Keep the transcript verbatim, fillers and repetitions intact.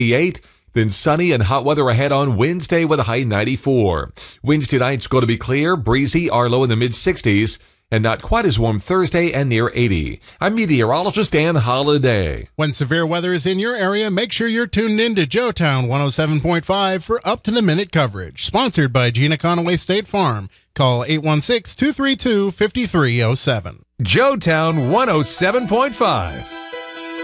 eight. Then sunny and hot weather ahead on Wednesday with a high ninety-four. Wednesday night's going to be clear, breezy, our low in the mid-sixties, and not quite as warm Thursday and near eighty. I'm meteorologist Dan Holliday. When severe weather is in your area, make sure you're tuned in to Joetown one oh seven point five for up-to-the-minute coverage. Sponsored by Gina Conaway State Farm. Call eight one six, two three two, five three zero seven. Joetown one oh seven point five.